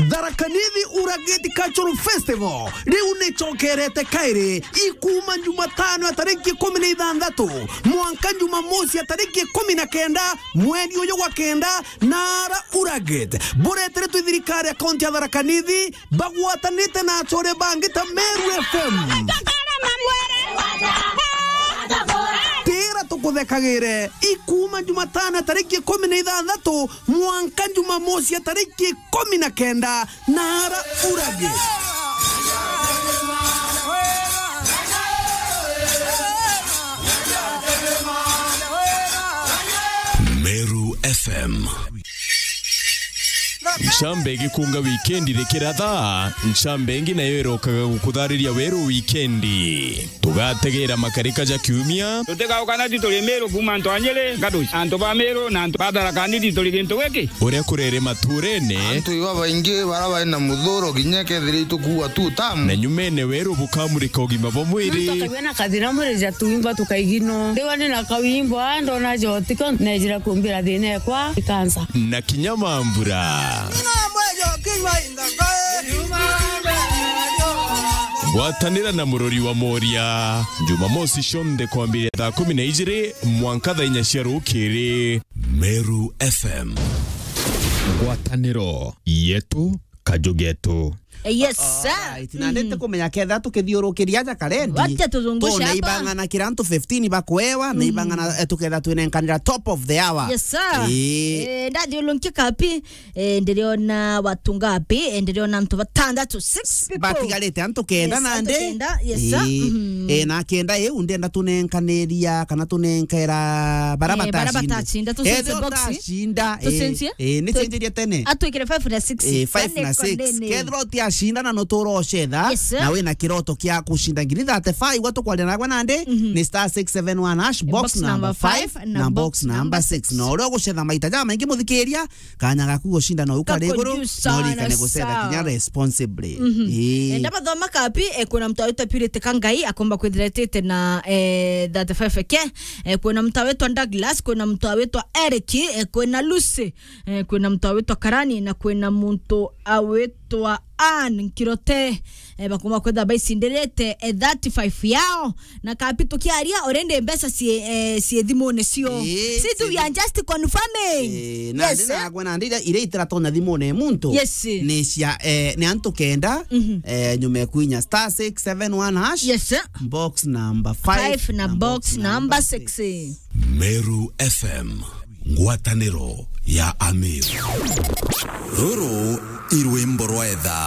Tharaka Nithi Urageti Cultural Festival riu ni chokerete kairi ikuma Jumatano ya tariki 16 mwanka Jumamosi ya tariki 19 mwezi uyu wa kenda nara Urageti buretere tu thirikari ya kaunti ya Tharaka Nithi bagwatanite na achore bangita Meru FM tukuthekagire ikuma Jumatano tariki 16 mwanka Jumamosi ya tariki 19 nara Urageti. Meru FM. Nchambegi kunga weekendi rekiratha Nchambegi nayo irokaga gukuthariria weru weekendi tugategera makarika ja kiumia tutega ukana tituli Meru kuma ntwanyele gadoci anto ba Meru na anto badara tituli gintu giki uria kurere maturene anto iwa baingi baraba na muthuro ginyeke thiri tukuwa tu tam na nyumene weru bukamurika ugima bo mwiri tukabena kadira mureja tuimba tukaigino ndiwani na kawimbo ndo na jotika nejira kumbira thine kwa ikansa na kinyamambura Watanira na murori wa Moria Jumamosi shonde kwambire thaa 12 mwanka thaa 4 cia rukiri. Meru FM. Wataniro yetu kajugetu. Yes sir. Tinandete kumenya ketha tukithiurukiria ja karendi. Wacha tuzungusha hapa. Ibangana kiranto 15 bakwewa na ibangana tuketha twinenkanira top of the hour. Yes sir. Ndadi ulunki kapi ndiriona watu ngapi ndiriona mtu batandatu 6 people. Batigarite antu kenda nande. Yes sir. Na kenda ndenda tunenkaniria kana tunenkera barabatashinda tusenze boxi. Shinda ni senjeria tene. Atuikire 5 na 6. 5 na 6. Kedro shinda na notoro shetha na we na kiroto kia kushinda ngiri 35 watu kwalia nagwa nande ni star 671 hash box number 5 na box number 6 no ro gushetha maita jama ingi muthikiria kanya gaku gushinda no ukare iguru no rikane gushetha kinya responsibly enda bathoma kapi kuna mtawetu Purity Kangai akomba kwithiretete na 35 ke kuna mtawetu Douglas kuna mtawetu Eric kuna Lucy kuna mtawetu Karani na kuna muntu awetwa Kirote bakoma kwenda baisinderete 35 yao na kapito kiaria orende mbesa si thimone sio si tu ya just confirming na ndina gwana ndira ile itratona thimone muntu ni cia ni antu kenda nyume kuinya star 671 hash yes box number 5 na box number 6 Meru FM ngwataniro ya Ameru ruru irwimbo rwetha